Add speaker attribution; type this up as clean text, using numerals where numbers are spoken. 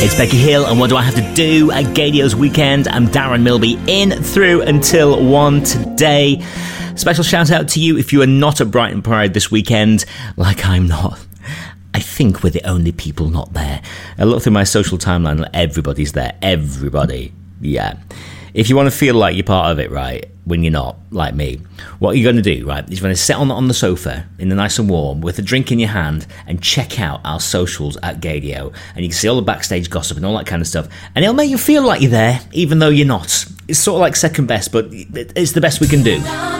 Speaker 1: It's Becky Hill, and what do I have to do at Gadio's weekend? I'm Darren Milby, in through until 1 today. Special shout out to you if you are not at Brighton Pride this weekend, like I'm not. I think we're the only people not there. I look through my social timeline, everybody's there. Everybody. Yeah. If you want to feel like you're part of it, right, when you're not, like me, what you're going to do, right, is you're going to sit on the sofa in the nice and warm with a drink in your hand and check out our socials at Gadio. And you can see all the backstage gossip and all that kind of stuff. And it'll make you feel like you're there, even though you're not. It's sort of like second best, but it's the best we can do.